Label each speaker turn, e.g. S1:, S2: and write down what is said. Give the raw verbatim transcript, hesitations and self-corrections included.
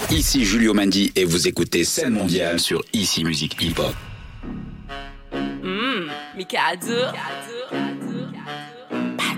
S1: Ici Julio Mandi et vous écoutez Scène Mondiale sur Ici Musique Hip Hop.
S2: Mmm, Mikado.